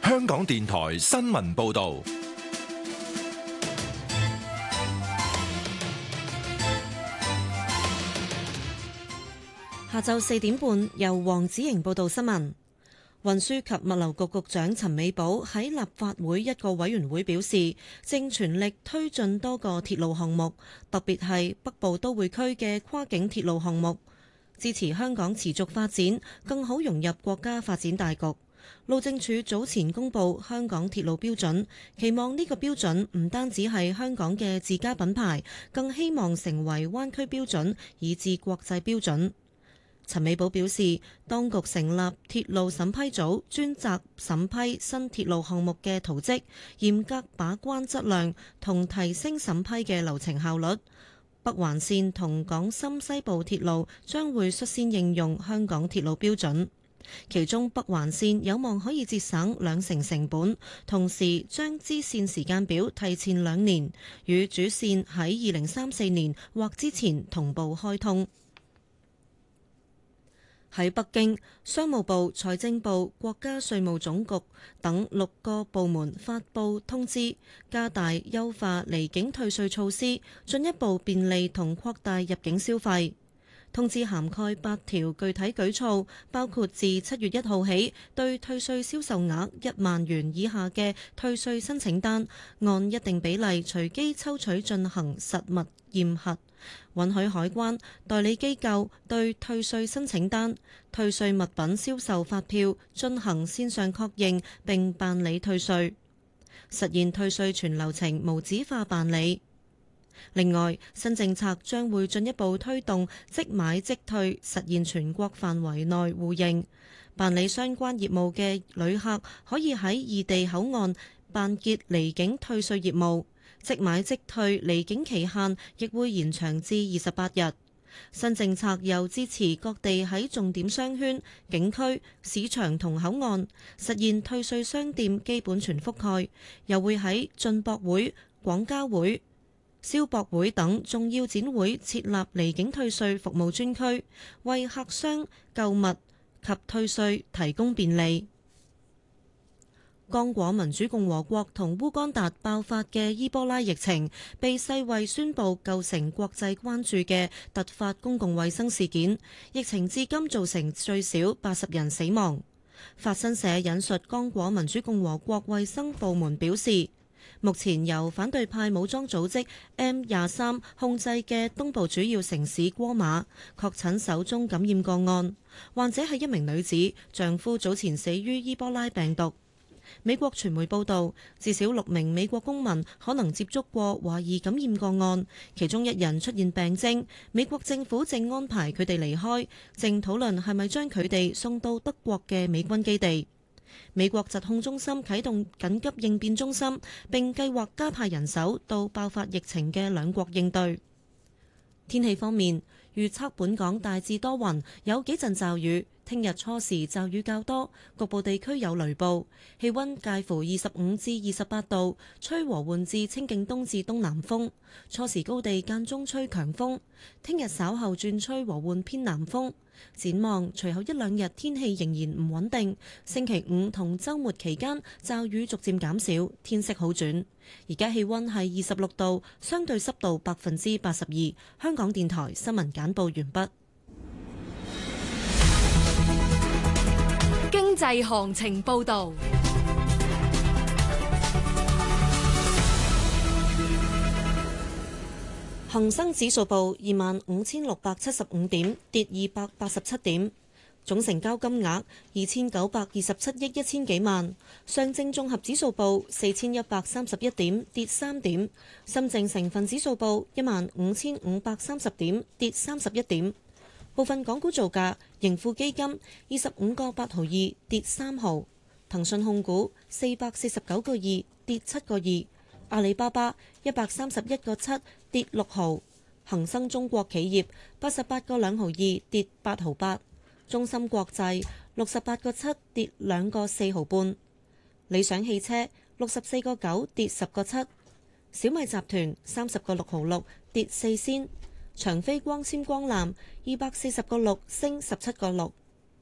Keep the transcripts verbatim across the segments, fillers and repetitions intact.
香港電台新聞報道。 下晝四點半，由黃子瑩報道新聞。運輸及物流局局長陳美寶喺立法會一個委員會表示，正全力推進多個鐵路項目，特別係北部都會區嘅跨境鐵路項目，支持香港持續發展，更好融入國家發展大局。路政署早前公布香港鐵路標準，期望呢個標準唔單止係香港嘅自家品牌，更希望成為灣區標準，以至國際標準。陳美寶表示，當局成立鐵路審批組，專責審批新鐵路項目嘅圖則，嚴格把關質量同提升審批嘅流程效率。北環線同港深西部鐵路將會率先應用香港鐵路標準，其中北環線有望可以節省兩成成本，同時將支線時間表提前兩年，與主線喺二零三四年或之前同步開通。喺北京，商務部、財政部、國家稅務總局等六個部門發布通知，加大優化離境退稅措施，進一步便利同擴大入境消費。通知涵蓋八條具體舉措，包括自七月一號起，對退稅銷售額一萬元以下嘅退稅申請單，按一定比例隨機抽取進行實物驗核。允許海關、代理機構對退稅申請單、退稅物品銷售發票進行線上確認並辦理退稅，實現退稅全流程無紙化辦理。另外，新政策將會進一步推動即買即退，實現全國範圍內互認。辦理相關業務嘅旅客可以喺異地口岸辦結離境退稅業務。即買即退離境期限亦會延長至二十八日。新政策又支持各地喺重點商圈、景區、市場同口岸實現退稅商店基本全覆蓋，又會喺進博會、廣交會、消博會等重要展會設立離境退稅服務專區，為客商購物及退稅提供便利。剛果民主共和國同烏干達爆發嘅伊波拉疫情，被世衛宣布構成國際關注嘅突發公共衛生事件。疫情至今造成最少八十人死亡。法新社引述剛果民主共和國衛生部門表示，目前由反對派武裝組織 M 廿三控制嘅東部主要城市戈馬確診首宗感染個案，患者係一名女子，丈夫早前死於伊波拉病毒。美國傳媒報道，至少六名美國公民可能接觸過懷疑感染個案，其中一人出現病徵。美國政府正安排佢哋離開，正討論係咪將佢哋送到德國嘅美軍基地。美國疾控中心啟動緊急應變中心，並計劃加派人手到爆發疫情嘅兩國應對。天氣方面，預測本港大致多雲，有幾陣驟雨。聽日初時驟雨較多，局部地區有雷暴，氣溫介乎二十五至二十八度，吹和緩至清勁東至東南風，初時高地間中吹強風。聽日稍後轉吹和緩偏南風。展望隨後一兩日天氣仍然唔穩定，星期五同週末期間驟雨逐漸減少，天色好轉。而家氣溫係二十六度，相對濕度百分之八十二。香港電台新聞簡報完畢。 經濟行情報道。 恒生指數報二萬五千六百七十五點，跌二百八十七點，總成交金額二千九百二十七億一千幾萬。上證綜合指數報四千一百三十一點，跌三點。深證成分指數報一萬五千五百三十點，跌三十一點。部分港股造價：盈富基金二十五個八毫二，跌三毫；騰訊控股四百四十九個二，跌七個二；阿里巴巴一百三十一個七，跌六毫；恒生中國企業八十八個兩毫二，跌八毫八；中芯國際六十八個七，跌兩個四毫半；理想汽車六十四個九，跌十個七；小米集團三十個六毫六，跌四仙。長飛光纖光纜二百四十個六，升十七個六。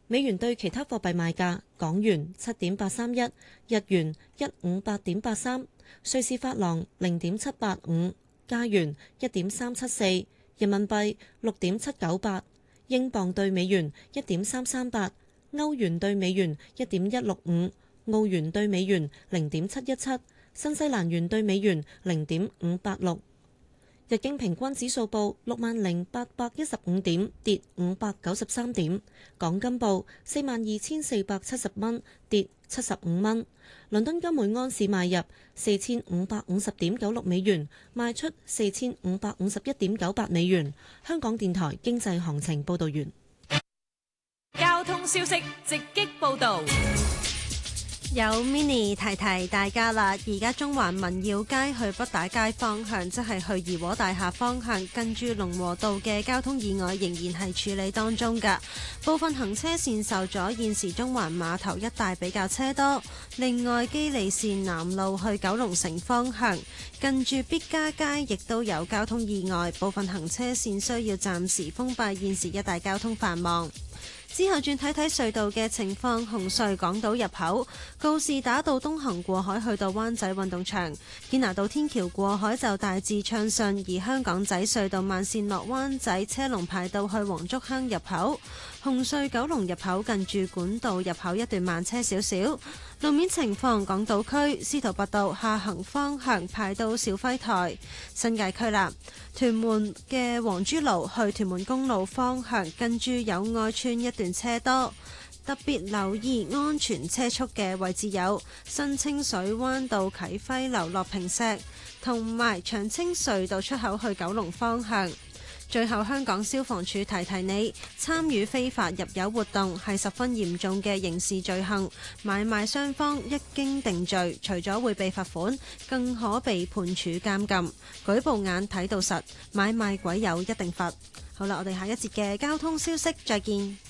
美元對其他貨幣賣價：港元七點八三一，日元一五八點八三，瑞士法郎零點七八五，加元一點三七四，人民幣六點七九八，英鎊對美元一點三三八，歐元對美元一點一六五，澳元對美元零點七一七，新西蘭元對美元零點五八六。日經平均指數報六萬零八百一十五點，跌五百九十三點。港金報四萬二千四百七十蚊，跌七十五蚊。倫敦金每安士買入四千五百五十點九六美元，賣出四千五百五十一點九八美元。香港電台經濟行情報道完。 交通消息直擊報道。 有 mini 提提大家啦，而家中環民耀街去北大街方向，即係去怡和大廈方向，近住龍和道嘅交通意外仍然係處理當中㗎，部分行車線受阻，現時中環碼頭一帶比較車多。另外，基利線南路去九龍城方向，近住必嘉街亦都有交通意外，部分行車線需要暫時封閉，現時一帶交通繁忙。之後轉睇睇隧道嘅情況，紅隧港島入口告士打道東行過海去到灣仔運動場，堅拿道天橋過海就大致暢順，而香港仔隧道慢線落灣仔車龍排到去黃竹坑入口，紅隧九龍入口近住管道入口一段慢車少少。路面情況，港島區司徒拔道下行方向排到小輝台，新界區啦，屯門嘅黃珠路去屯門公路方向近住友愛邨一段車多，特別留意安全車速嘅位置有新清水灣道啟輝樓落坪石，同埋長青隧道出口去九龍方向。最後，香港消防處提提你，參與非法入油活動係十分嚴重嘅刑事罪行，買賣雙方一經定罪，除咗會被罰款，更可被判處監禁。舉報眼睇到實，買賣鬼友一定罰。好啦，我哋下一節嘅交通消息再見。